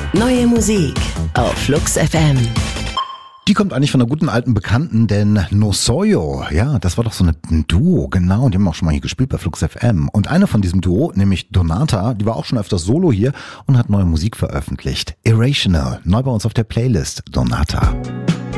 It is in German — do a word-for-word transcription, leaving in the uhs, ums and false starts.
Neue Musik auf Flux F M. Die kommt eigentlich von einer guten alten Bekannten, denn No Soyo, ja, das war doch so eine, ein Duo, genau, die haben auch schon mal hier gespielt bei Flux F M. Und eine von diesem Duo, nämlich Donata, die war auch schon öfters solo hier und hat neue Musik veröffentlicht. Irrational, neu bei uns auf der Playlist, Donata.